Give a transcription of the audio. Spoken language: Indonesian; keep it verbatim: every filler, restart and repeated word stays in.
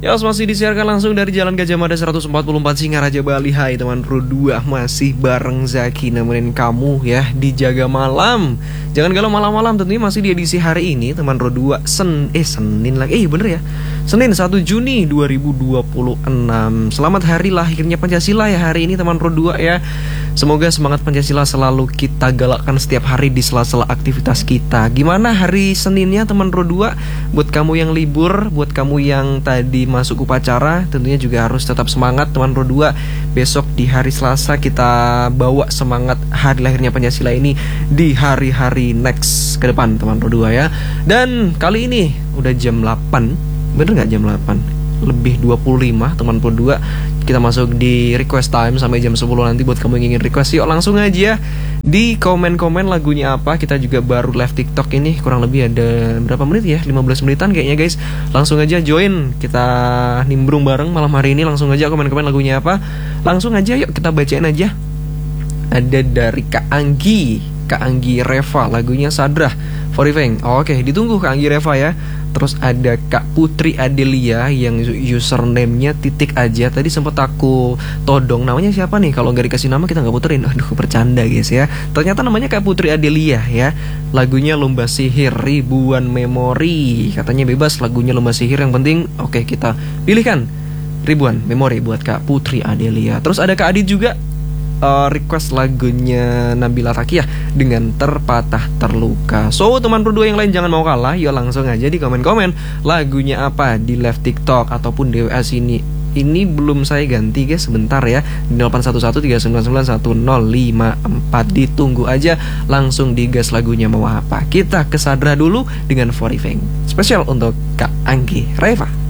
Yos, masih disiarkan langsung dari Jalan Gajah Mada seratus empat puluh empat Singaraja, Bali. Hai teman Pro dua, masih bareng Zaki nemenin kamu ya di Jaga Malam. Jangan galau malam-malam, tentunya masih di edisi hari ini teman Pro dua. Sen eh Senin lagi. Eh bener ya. Senin satu Juni dua ribu dua puluh enam. Selamat hari lahirnya Pancasila ya hari ini teman Pro dua ya. Semoga semangat Pancasila selalu kita galakkan setiap hari di sela-sela aktivitas kita. Gimana hari Seninnya teman Pro dua? Buat kamu yang libur, buat kamu yang tadi masuk upacara, tentunya juga harus tetap semangat teman Pro dua. Besok di hari Selasa kita bawa semangat hari lahirnya Pancasila ini di hari-hari next ke depan teman Pro dua ya. Dan kali ini udah jam delapan. Bener gak jam delapan? Lebih dua puluh lima teman Pro dua. Kita masuk di request time sampai jam sepuluh nanti buat kamu yang ingin request. Yuk langsung aja di komen-komen lagunya apa. Kita juga baru live TikTok ini kurang lebih ada berapa menit ya, lima belas menitan kayaknya guys. Langsung aja join, kita nimbrung bareng malam hari ini. Langsung aja komen-komen lagunya apa. Langsung aja yuk kita bacain aja. Ada dari Kak Anggi, Kak Anggi Reva, lagunya Sadrah Forifeng. Oh, oke, ditunggu Kak Anggi Reva ya. Terus ada Kak Putri Adelia yang username-nya titik aja. Tadi sempat aku todong namanya siapa nih. Kalau nggak dikasih nama kita nggak puterin. Aduh, bercanda guys ya. Ternyata namanya Kak Putri Adelia ya. Lagunya Lomba Sihir Ribuan Memori. Katanya bebas lagunya Lomba Sihir, yang penting oke kita pilihkan Ribuan Memori buat Kak Putri Adelia. Terus ada Kak Adit juga Uh, request lagunya Nabila Rakiah dengan Terpatah Terluka. So teman Pro dua yang lain jangan mau kalah, yuk langsung aja di komen-komen lagunya apa di live TikTok ataupun di W A sini. Ini belum saya ganti guys, sebentar ya. Di nol delapan satu satu tiga sembilan sembilan satu nol lima empat. Ditunggu aja, langsung digas lagunya mau apa. Kita ke Sadra dulu dengan Forifeng, spesial untuk Kak Anggi Reva.